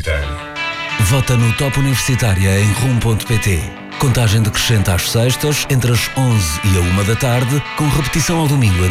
Universitário. Vota no Top Universitária em rum.pt. Contagem decrescente às sextas, entre as 11 e a 1 da tarde, com repetição ao domingo